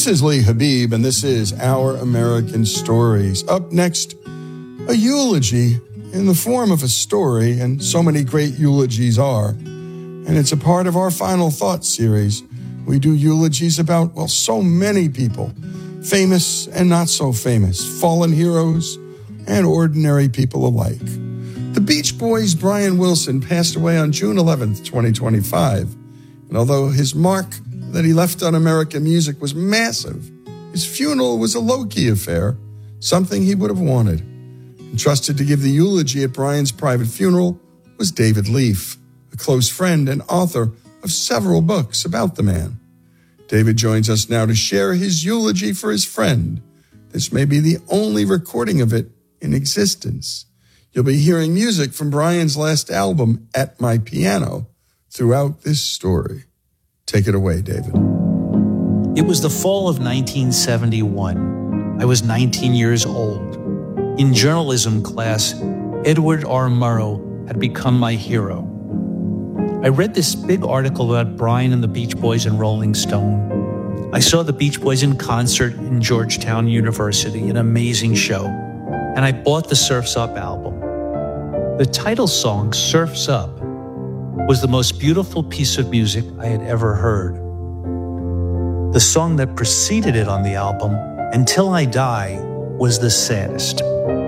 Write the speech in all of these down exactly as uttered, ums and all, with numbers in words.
is Lee Habib, and this is Our American Stories. Up next, a eulogy in the form of a story, and so many great eulogies are. And it's a part of our Final Thoughts series. We do eulogies about, well, so many people, famous and not so famous, fallen heroes and ordinary people alike. The Beach Boys' Brian Wilson passed away on June eleventh, twenty twenty-five. And although his mark that he left on American music was massive, his funeral was a low-key affair, something he would have wanted. Entrusted to give the eulogy at Brian's private funeral was David Leaf, a close friend and author of several books about the man. David joins us now to share his eulogy for his friend. This may be the only recording of it in existence. You'll be hearing music from Brian's last album, At My Piano, throughout this story. Take it away, David. It was the fall of nineteen seventy-one. I was nineteen years old. In journalism class, Edward R. Murrow had become my hero. I read this big article about Brian and the Beach Boys in Rolling Stone. I saw the Beach Boys in concert in Georgetown University, an amazing show, and I bought the Surf's Up album. The title song, Surf's Up, was the most beautiful piece of music I had ever heard. The song that preceded it on the album, Until I Die, was the saddest.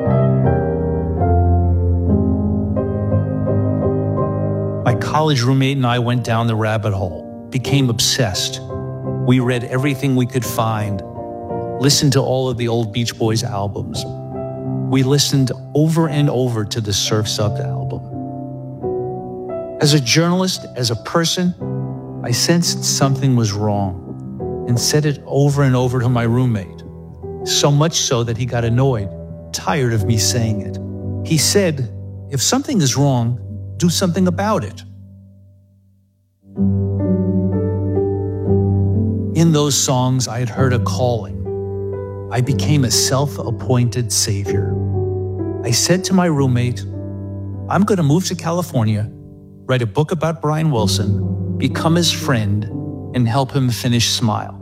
My college roommate and I went down the rabbit hole, became obsessed. We read everything we could find, listened to all of the old Beach Boys albums. We listened over and over to the Surf's Up album. As a journalist, as a person, I sensed something was wrong and said it over and over to my roommate, so much so that he got annoyed, tired of me saying it. He said, if something is wrong, do something about it. In those songs, I had heard a calling. I became a self-appointed savior. I said to my roommate, I'm going to move to California, write a book about Brian Wilson, become his friend, and help him finish Smile.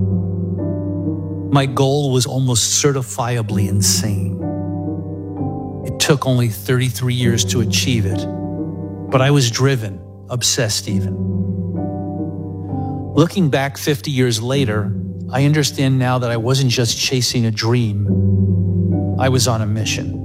My goal was almost certifiably insane. It took only thirty-three years to achieve it, but I was driven, obsessed even. Looking back fifty years later, I understand now that I wasn't just chasing a dream. I was on a mission.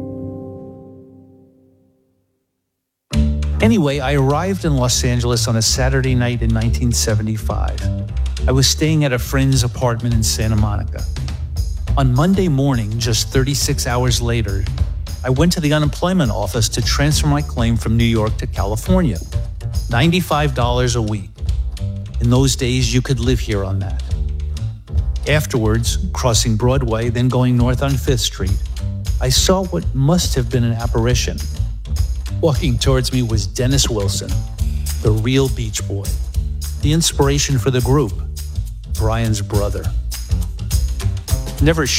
Anyway, I arrived in Los Angeles on a Saturday night in nineteen seventy-five. I was staying at a friend's apartment in Santa Monica. On Monday morning, just thirty-six hours later, I went to the unemployment office to transfer my claim from New York to California. ninety-five dollars a week. In those days, you could live here on that. Afterwards, crossing Broadway, then going north on Fifth Street, I saw what must have been an apparition. Walking towards me was Dennis Wilson, the real Beach Boy, the inspiration for the group, Brian's brother. Never